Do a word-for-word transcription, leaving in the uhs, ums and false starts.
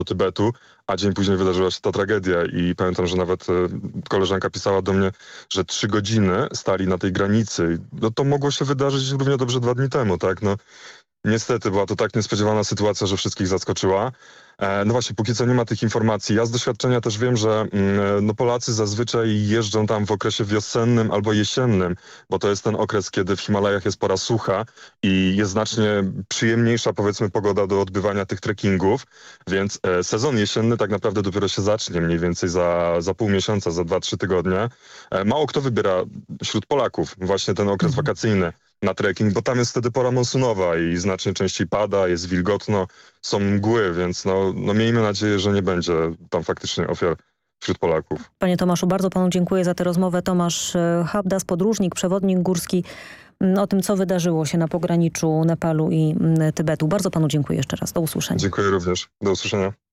do Tybetu, a dzień później wydarzyła się ta tragedia i pamiętam, że nawet e, koleżanka pisała do mnie, że trzy godziny stali na tej granicy. No to mogło się wydarzyć równie dobrze dwa dni temu, tak? No niestety była to tak niespodziewana sytuacja, że wszystkich zaskoczyła. E, no właśnie, póki co nie ma tych informacji. Ja z doświadczenia też wiem, że mm, no Polacy zazwyczaj jeżdżą tam w okresie wiosennym albo jesiennym, bo to jest ten okres, kiedy w Himalajach jest pora sucha i jest znacznie przyjemniejsza, powiedzmy, pogoda do odbywania tych trekkingów, więc e, sezon jesienny tak naprawdę dopiero się zacznie mniej więcej za, za pół miesiąca, za dwa, trzy tygodnie. E, mało kto wybiera wśród Polaków właśnie ten okres Mhm. wakacyjny na trekking, bo tam jest wtedy pora monsunowa i znacznie częściej pada, jest wilgotno, są mgły, więc no, no miejmy nadzieję, że nie będzie tam faktycznie ofiar wśród Polaków. Panie Tomaszu, bardzo panu dziękuję za tę rozmowę. Tomasz e, Habdas, podróżnik, przewodnik górski, m, o tym, co wydarzyło się na pograniczu Nepalu i m, Tybetu. Bardzo panu dziękuję jeszcze raz. Do usłyszenia. Dziękuję również. Do usłyszenia.